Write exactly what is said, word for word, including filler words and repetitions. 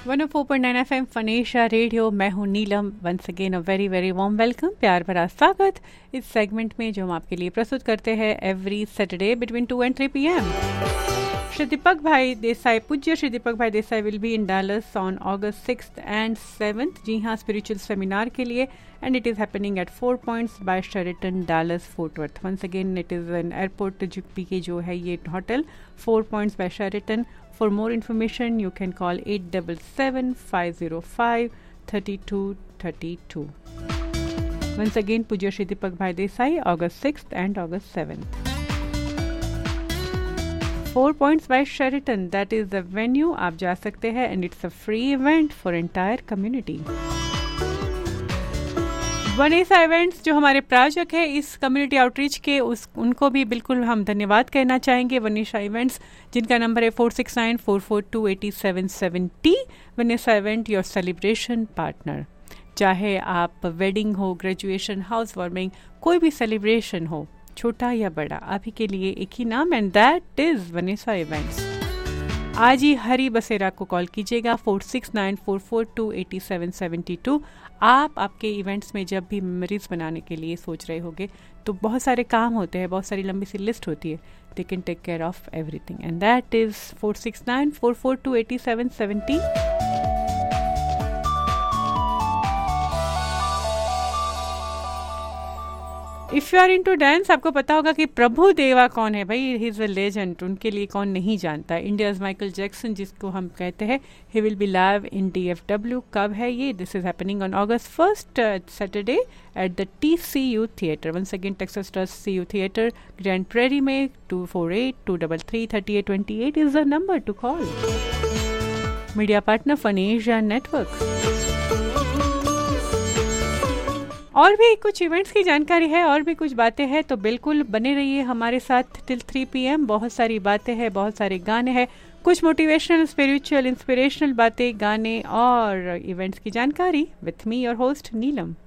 One O four point nine F M फनेशा radio, मैं हूँ नीलम। Once again a very very warm welcome, प्यार भरा स्वागत इस सेगमेंट में जो हम आपके लिए प्रस्तुत करते हैं every Saturday between two and three P M. Shri Deepak भाई देसाई, पूज्य श्री दीपक भाई Desai will be in Dallas on August sixth and seventh. जी हाँ, स्पिरिचुअल सेमिनार के लिए, and it is happening at four points bye Sheraton Dallas fort worth. Once again it is an airport जुप्पी के जो है ये hotel, four points bye Sheraton. For more information, you can call eight seven seven, five zero five, three two three two. Once again, Pujya Shri Deepak Bhai Desai, August sixth and August seventh. Four Points by Sheraton, that is the venue. आप जा सकते हैं and it's a free event for entire community. Vanessa events जो हमारे प्रायोजक है इस community outreach के, उस उनको भी बिल्कुल हम धन्यवाद कहना चाहेंगे। वनेसा इवेंट्स जिनका नंबर है four six nine four four to eighty seven seven T. Vanessa event your celebration partner. चाहे आप वेडिंग हो, ग्रेजुएशन, हाउस वार्मिंग, कोई भी सेलिब्रेशन हो, छोटा या बड़ा, अभी के लिए एक ही नाम, and that is Vanessa events. आज ही हरी बसेरा को कॉल कीजिएगा four six nine four four to eighty seven seventy two. आप आपके इवेंट्स में जब भी मेमोरीज बनाने के लिए सोच रहे होंगे तो बहुत सारे काम होते हैं, बहुत सारी लंबी सी लिस्ट होती है। They can take care of everything and that is four six nine four four to eighty seven seventy. If you are into dance, आपको पता होगा कि प्रभु देवा कौन है भाई, ही इज अ लेजेंड। उनके लिए कौन नहीं जानता। इंडियाज माइकल जैक्सन जिसको हम कहते हैं, he will be live in D F W. कब है ये? This is happening on August first Saturday at the T C you theatre. Once again Texas trust C you theatre, grand prairie में। To four eight to three three thirty eight twenty eight is the number two call. Media partner फनेशिया network. और भी कुछ events की जानकारी है, और भी कुछ बातें हैं, तो बिल्कुल बने रहिए हमारे साथ टिल थ्री पी एम। बहुत सारी बातें हैं, बहुत सारे गाने हैं, कुछ मोटिवेशनल, स्पिरिचुअल, इंस्पिरेशनल बातें, गाने और इवेंट्स की जानकारी with me your host Neelam.